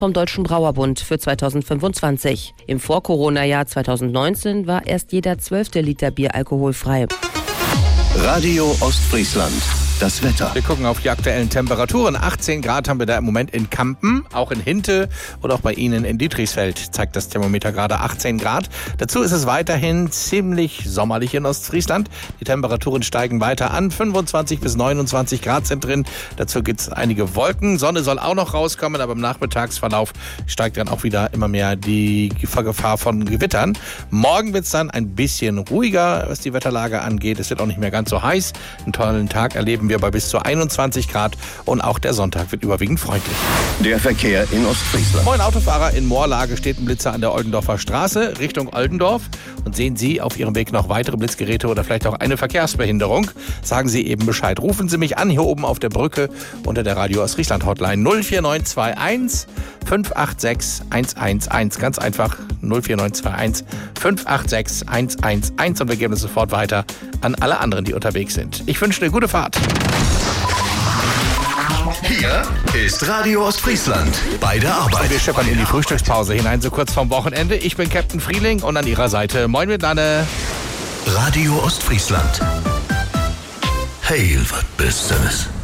vom Deutschen Brauerbund für 2025. Im Vor-Corona-Jahr 2019 war erst jeder 12. Liter Bier alkoholfrei. Radio Ostfriesland. Das Wetter. Wir gucken auf die aktuellen Temperaturen. 18 Grad haben wir da im Moment in Kampen, auch in Hinte und auch bei Ihnen in Dietrichsfeld zeigt das Thermometer gerade 18 Grad. Dazu ist es weiterhin ziemlich sommerlich in Ostfriesland. Die Temperaturen steigen weiter an. 25 bis 29 Grad sind drin. Dazu gibt es einige Wolken. Sonne soll auch noch rauskommen, aber im Nachmittagsverlauf steigt dann auch wieder immer mehr die Gefahr von Gewittern. Morgen wird es dann ein bisschen ruhiger, was die Wetterlage angeht. Es wird auch nicht mehr ganz so heiß. Einen tollen Tag erleben wir bei bis zu 21 Grad und auch der Sonntag wird überwiegend freundlich. Der Verkehr in Ostfriesland. Moin Autofahrer, in Moorlage steht ein Blitzer an der Oldendorfer Straße Richtung Oldendorf. Und sehen Sie auf Ihrem Weg noch weitere Blitzgeräte oder vielleicht auch eine Verkehrsbehinderung, sagen Sie eben Bescheid. Rufen Sie mich an, hier oben auf der Brücke unter der Radio Ostfriesland Hotline 04921 586 111. Ganz einfach 04921 586 111 und wir geben es sofort weiter an alle anderen, die unterwegs sind. Ich wünsche eine gute Fahrt. Hier ist Radio Ostfriesland bei der Arbeit. Wir scheppern in die Frühstückspause hinein, so kurz vorm Wochenende. Ich bin Captain Frieling und an Ihrer Seite moin miteinander. Radio Ostfriesland. Heil, wat bist du?